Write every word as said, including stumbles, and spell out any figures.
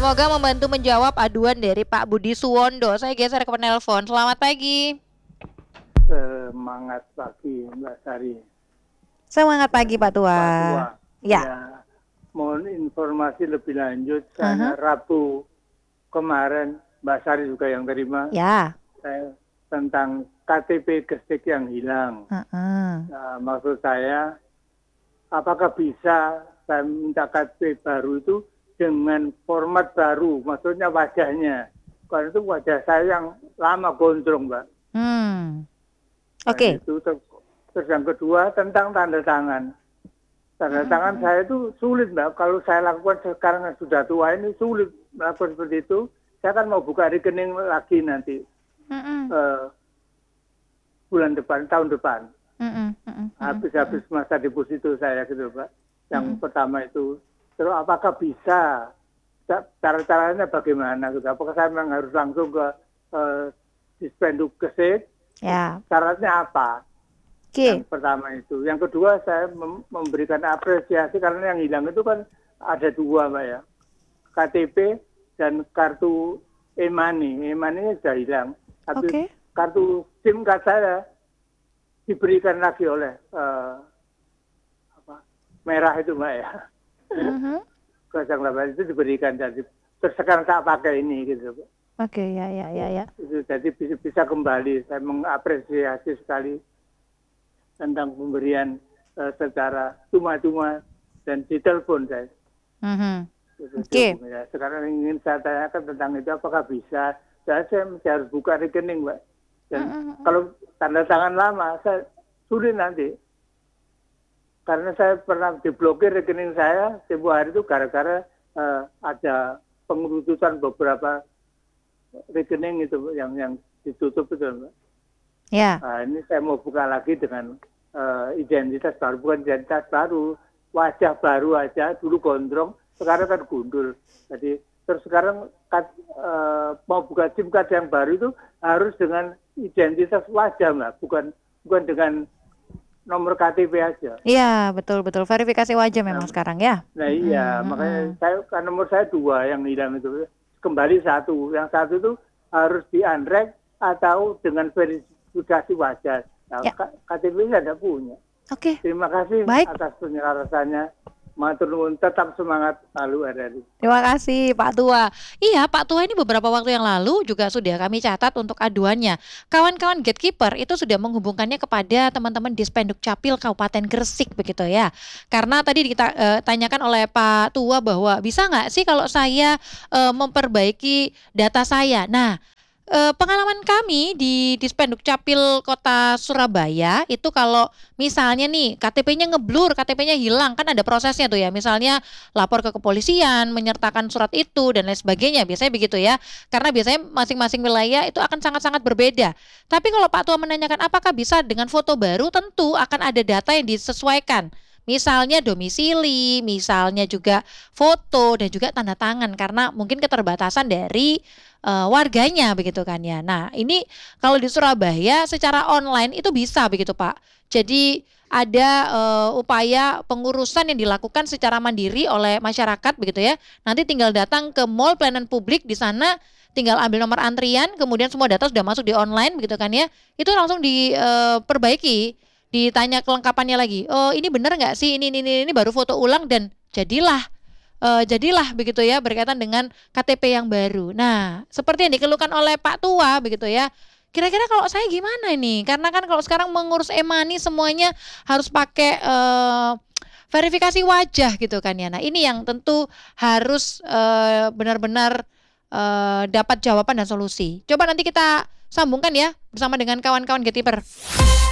Semoga membantu menjawab aduan dari Pak Budi Suwondo. Saya geser ke penelpon. Selamat pagi. Semangat pagi Mbak Sari. Semangat pagi Pak Tua. Pak Tua. Ya. Ya. Mohon informasi lebih lanjut. Uh-huh. Karena Rabu kemarin Mbak Sari juga yang terima. Ya. Saya tentang K T P gestik yang hilang. Uh-uh. Nah, maksud saya, apakah bisa saya minta K T P baru itu dengan format baru, maksudnya wajahnya. Karena itu wajah saya yang lama gondrong, Mbak. Hmm. Oke. Okay. Itu ter- terus yang kedua tentang tanda tangan. Tanda hmm. tangan saya itu sulit, Mbak. Kalau saya lakukan sekarang yang sudah tua ini sulit melakukan seperti itu. Saya kan mau buka rekening lagi nanti. Hmm. Uh, bulan depan, tahun depan. Hmm. Hmm. Habis-habis masa deposito saya gitu, Pak. Yang hmm. pertama itu. Terus apakah bisa, cara-caranya bagaimana? Gitu? Apakah saya memang harus langsung ke uh, Dispenduk Gestik? Ya. Syaratnya apa? Okay. Yang pertama itu. Yang kedua saya mem- memberikan apresiasi karena yang hilang itu kan ada dua, Mbak ya. K T P dan kartu e-money. E-money sudah hilang. Tapi okay. kartu SIM card saya diberikan lagi oleh uh, apa, merah itu, Mbak ya. Uh-huh. Kosong delapan itu diberikan jadi terus sekarang saya pakai ini gitu. Oke okay, ya ya ya ya. Itu jadi bisa, bisa kembali. Saya mengapresiasi sekali tentang pemberian uh, secara cuma-cuma dan ditelepon saya. Uh-huh. Oke. Okay. Ya. Sekarang ingin saya tanyakan tentang itu apakah bisa? Saya, saya mesti harus buka rekening, Mbak. Dan uh-huh. kalau tanda tangan lama saya sulit nanti. Karena saya pernah diblokir rekening saya tempoh hari itu gara-gara uh, ada pengerucutan beberapa rekening itu yang yang ditutup itu, Mbak. Ya. Nah, ini saya mau buka lagi dengan uh, identitas baru, bukan identitas baru, wajah baru aja. Dulu gondrong, sekarang kan gundul. Jadi terus sekarang uh, mau buka SIM card yang baru itu harus dengan identitas wajah, Mbak, bukan bukan dengan nomor K T P aja. Iya, betul betul. Verifikasi wajah memang nah, sekarang ya. Nah iya, hmm, makanya hmm. saya kan nomor saya dua yang hilang itu. Kembali satu. Yang satu itu harus di-unrek atau dengan verifikasi wajah. Nah, ya. K T P-nya tidak punya. Oke. Okay. Terima kasih Baik. atas penyelarasannya. Matur nuwun, tetap semangat selalu R R I. Terima kasih Pak Tua. Iya, Pak Tua ini beberapa waktu yang lalu juga sudah kami catat untuk aduannya. Kawan-kawan gatekeeper itu sudah menghubungkannya kepada teman-teman Dispenduk Capil Kabupaten Gresik begitu ya. Karena tadi kita uh, tanyakan oleh Pak Tua bahwa bisa nggak sih kalau saya uh, memperbaiki data saya. Nah, Uh, pengalaman kami di Dispenduk Capil Kota Surabaya itu kalau misalnya nih K T P-nya ngeblur, K T P-nya hilang, kan ada prosesnya tuh ya, misalnya lapor ke kepolisian, menyertakan surat itu dan lain sebagainya, biasanya begitu ya, karena biasanya masing-masing wilayah itu akan sangat-sangat berbeda. Tapi kalau Pak Tua menanyakan apakah bisa dengan foto baru, tentu akan ada data yang disesuaikan. Misalnya domisili, misalnya juga foto dan juga tanda tangan karena mungkin keterbatasan dari uh, warganya begitu kan ya. Nah ini kalau di Surabaya secara online itu bisa begitu Pak. Jadi ada uh, upaya pengurusan yang dilakukan secara mandiri oleh masyarakat begitu ya. Nanti tinggal datang ke mall pelayanan publik di sana, tinggal ambil nomor antrian, kemudian semua data sudah masuk di online begitu kan ya. Itu langsung diperbaiki. Uh, ditanya kelengkapannya lagi, oh ini benar nggak sih ini, ini ini ini baru foto ulang dan jadilah uh, jadilah begitu ya berkaitan dengan K T P yang baru. Nah seperti yang dikeluhkan oleh Pak Tua begitu ya. Kira-kira kalau saya gimana nih? Karena kan kalau sekarang mengurus e-money semuanya harus pakai uh, verifikasi wajah gitu kan ya. Nah ini yang tentu harus uh, benar-benar uh, dapat jawaban dan solusi. Coba nanti kita sambungkan ya bersama dengan kawan-kawan gatekeeper.